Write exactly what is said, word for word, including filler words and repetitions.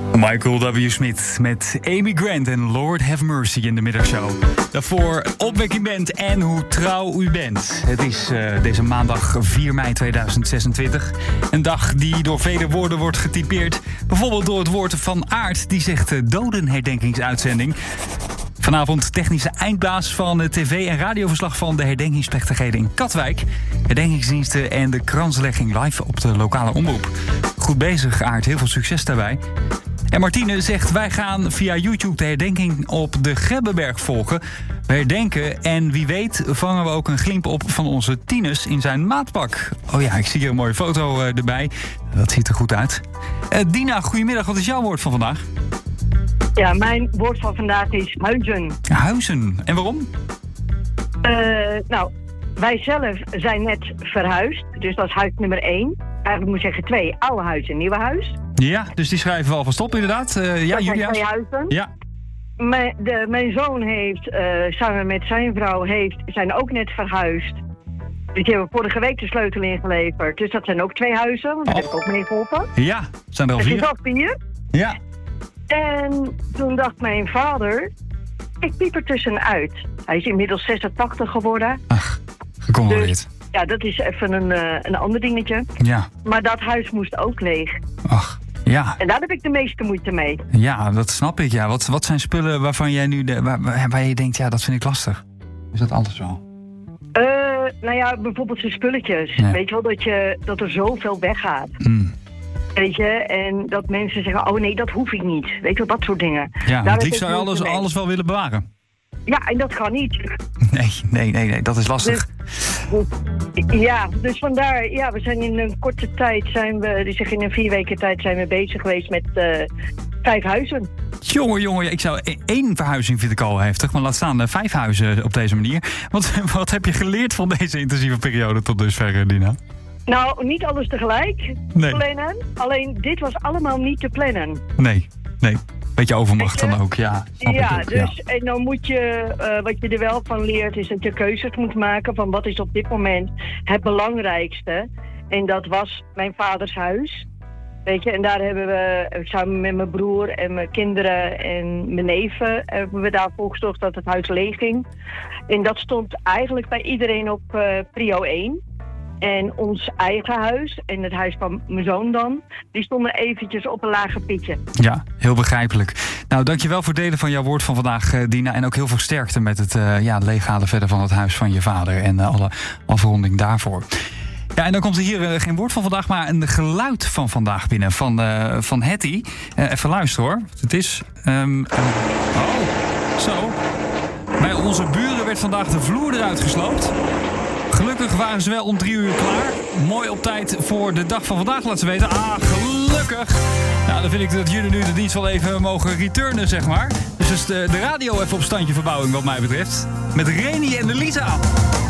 Michael W. Smith met Amy Grant en Lord Have Mercy in de middagshow. Daarvoor Opwekking Band en Hoe Trouw U Bent. Het is uh, deze maandag vier mei tweeduizend zesentwintig. Een dag die door vele woorden wordt getypeerd. Bijvoorbeeld door het woord van Aert, die zegt uh, dodenherdenkingsuitzending. Vanavond technische eindbaas van het tv- en radioverslag van de herdenkingsplechtigheden in Katwijk. Herdenkingsdiensten en de kranslegging live op de lokale omroep. Goed bezig, Aart. Heel veel succes daarbij. En Martine zegt, wij gaan via YouTube de herdenking op de Grebbeberg volgen. We herdenken en wie weet vangen we ook een glimp op van onze Tinus in zijn maatpak. Oh ja, ik zie hier een mooie foto uh, erbij. Dat ziet er goed uit. Uh, Dina, goedemiddag. Wat is jouw woord van vandaag? Ja, mijn woord van vandaag is huizen. Huizen. En waarom? Uh, nou, wij zelf zijn net verhuisd. Dus dat is huis nummer één. Eigenlijk moet ik zeggen twee. Oude huis en nieuwe huis. Ja, dus die schrijven we alvast op inderdaad. Uh, ja, dat zijn Julia. twee huizen. Ja. Mijn, de, mijn zoon heeft, uh, samen met zijn vrouw, heeft, zijn ook net verhuisd. Dus die hebben vorige week de sleutel ingeleverd. Dus dat zijn ook twee huizen, want daar oh. heb ik ook mee geholpen. Ja, zijn er al vier. vier? Er is al vier. Ja. En toen dacht mijn vader, ik piep er tussenuit. Hij is inmiddels zesentachtig geworden. Ach, gecondoleerd. Dus, ja, dat is even een, uh, een ander dingetje. Ja. Maar dat huis moest ook leeg. Ach, ja. En daar heb ik de meeste moeite mee. Ja, dat snap ik, ja. Wat, wat zijn spullen waarvan jij nu, de, waar, waar, waar je denkt, ja, dat vind ik lastig? Is dat anders zo? Uh, nou ja, bijvoorbeeld zijn spulletjes. Ja. Weet je wel, dat, je, dat er zoveel weggaat. Mm. Weet je, en dat mensen zeggen, oh nee, dat hoef ik niet. Weet je wel, dat soort dingen. Ja, Daar het liefst heb ik zou je alles, moeite mee. alles wel willen bewaren. Ja, en dat kan niet. Nee, nee, nee, nee, dat is lastig. Dus, ja, dus vandaar, ja, we zijn in een korte tijd, zijn we, dus in een vier weken tijd zijn we bezig geweest met uh, vijf huizen. Jongen, jongen, ik zou één verhuizing vind ik al heftig, maar laat staan uh, vijf huizen op deze manier. Wat, wat heb je geleerd van deze intensieve periode tot dusver, Dina? Nou, niet alles tegelijk Nee. plannen. Alleen dit was allemaal niet te plannen. Nee, nee. Beetje overmacht Weet je? dan ook, ja. Snap Ja, ik ook, dus ja. en dan moet je, uh, wat je er wel van leert, is dat je keuzes moet maken van wat is op dit moment het belangrijkste. En dat was mijn vaders huis. Weet je, en daar hebben we samen met mijn broer en mijn kinderen en mijn neven hebben we daarvoor gezorgd dat het huis leeg ging. En dat stond eigenlijk bij iedereen op uh, prio één. En ons eigen huis en het huis van mijn zoon dan, die stonden eventjes op een lager pitje. Ja, heel begrijpelijk. Nou, dankjewel voor het delen van jouw woord van vandaag, uh, Dina. En ook heel veel sterkte met het uh, ja, leeghalen verder van het huis van je vader. En uh, alle afronding daarvoor. Ja, en dan komt er hier uh, geen woord van vandaag, maar een geluid van vandaag binnen. Van, uh, van Hetty. Uh, even luisteren hoor. Het is... Um, uh, oh, zo. Bij onze buren werd vandaag de vloer eruit gesloopt. Gelukkig waren ze wel om drie uur klaar. Mooi op tijd voor de dag van vandaag, laten ze weten. Ah, gelukkig. Nou, dan vind ik dat jullie nu de dienst wel even mogen returnen, zeg maar. Dus de, de radio even op standje verbouwing wat mij betreft. Met Reni en de Lisa.